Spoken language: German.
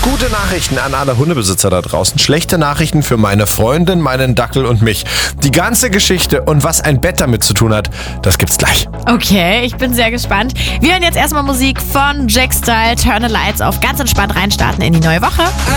Gute Nachrichten an alle Hundebesitzer da draußen. Schlechte Nachrichten für meine Freundin, meinen Dackel und mich. Die ganze Geschichte und was ein Bett damit zu tun hat, das gibt's gleich. Okay, ich bin sehr gespannt. Wir hören jetzt erstmal Musik von Jack Style, Turn the Lights auf. Ganz entspannt reinstarten in die neue Woche.